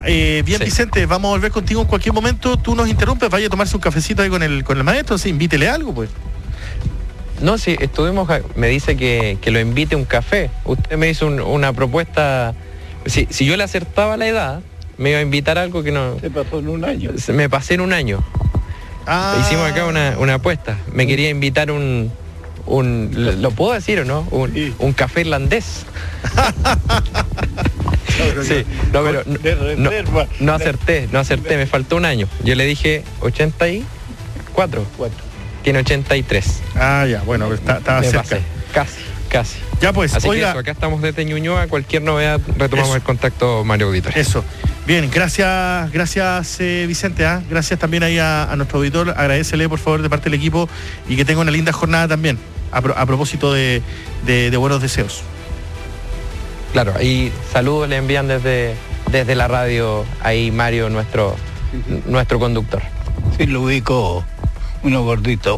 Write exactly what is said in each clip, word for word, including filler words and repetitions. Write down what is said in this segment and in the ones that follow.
Eh, bien, Sí. Vicente, vamos a volver contigo en cualquier momento. Tú nos interrumpes, vaya a tomarse un cafecito ahí con el, con el maestro, sí, invítele algo, pues. No, sí, estuvimos, me dice que, que lo invite a un café. Usted me hizo un- una propuesta, si, si yo le acertaba la edad, me iba a invitar a algo que no... Se pasó en un año. Se- Me pasé en un año. Ah, Hicimos acá una, una apuesta. Me quería invitar un... un ¿Lo puedo decir o no? Un, Sí. un café irlandés. Sí, no, pero no, De no, reserva. no acerté, no acerté, me faltó un año. Yo le dije ochenta y cuatro, Cuatro. tiene ochenta y tres. Ah, ya, bueno, está- estaba Me cerca. pasé, casi, casi. Ya pues, Así que oiga, eso, acá estamos desde Ñuñoa, cualquier novedad retomamos Eso. el contacto, Mario Auditor. eso. Bien, gracias, gracias eh, Vicente, ¿ah? Gracias también ahí a, a nuestro auditor, agradecele por favor de parte del equipo y que tenga una linda jornada también, a, pro- a propósito de, de, de buenos deseos. Claro, y saludos le envían desde, desde la radio ahí Mario, nuestro, nuestro conductor. Sí, lo ubico, uno gordito.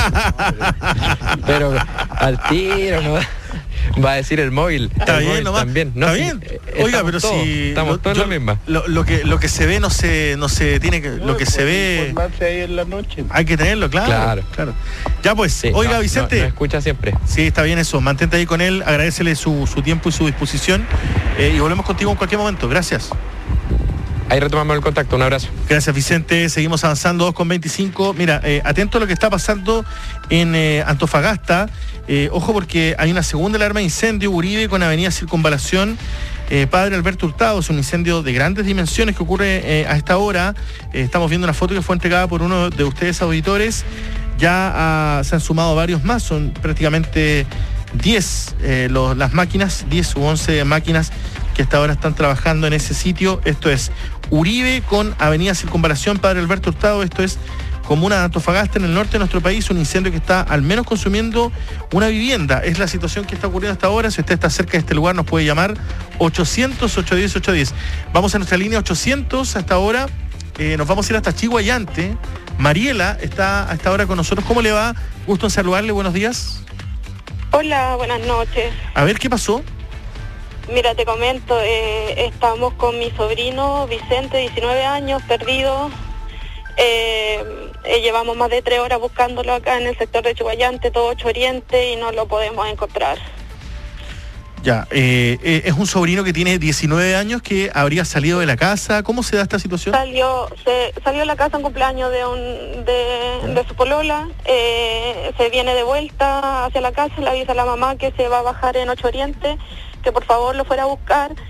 Pero al tiro, ¿no? Va a decir el móvil. Está el bien móvil nomás. también. No, Está sí, bien. eh, Oiga, estamos pero todos, si estamos lo- todos yo- en la misma. Lo, lo que lo que se ve no se no se tiene que lo que se ve Informarse ahí en la noche. hay que tenerlo, claro. Claro. claro. Ya pues, Sí, oiga no, Vicente. no, no escucha siempre. Sí, está bien eso. Mantente ahí con él, agradecele su, su tiempo y su disposición eh, y volvemos contigo en cualquier momento. Gracias. Ahí retomamos el contacto. Un abrazo. Gracias, Vicente. Seguimos avanzando, dos con veinticinco. Mira, eh, atento a lo que está pasando en eh, Antofagasta. Eh, ojo porque hay una segunda alarma de incendio, Uribe, con Avenida Circunvalación. Eh, Padre Alberto Hurtado, es un incendio de grandes dimensiones que ocurre eh, a esta hora. Eh, estamos viendo una foto que fue entregada por uno de ustedes, auditores. Ya ah, se han sumado varios más, son prácticamente diez eh, los- las máquinas, diez u once máquinas que hasta ahora están trabajando en ese sitio. Esto es Uribe con Avenida Circunvalación, Padre Alberto Hurtado. Esto es comuna de Antofagasta, en el norte de nuestro país, un incendio que está al menos consumiendo una vivienda. Es la situación que está ocurriendo hasta ahora. Si usted está cerca de este lugar, nos puede llamar ochocientos, ochocientos diez, ochocientos diez. Vamos a nuestra línea ochocientos hasta ahora. Eh, nos vamos a ir hasta Chihuayante. Mariela está hasta ahora con nosotros. ¿Cómo le va? Gusto en saludarle. Buenos días. Hola, buenas noches. A ver, ¿qué pasó? Mira, te comento, eh, estamos con mi sobrino Vicente, diecinueve años, perdido. Eh, eh, llevamos más de tres horas buscándolo acá en el sector de Chihuayante, todo Ocho Oriente, y no lo podemos encontrar. Ya, eh, eh, es un sobrino que tiene diecinueve años que habría salido de la casa. ¿Cómo se da esta situación? Salió, se, salió de la casa en cumpleaños de un de, de su polola, eh, se viene de vuelta hacia la casa, le avisa a la mamá que se va a bajar en Ocho Oriente, que por favor lo fuera a buscar.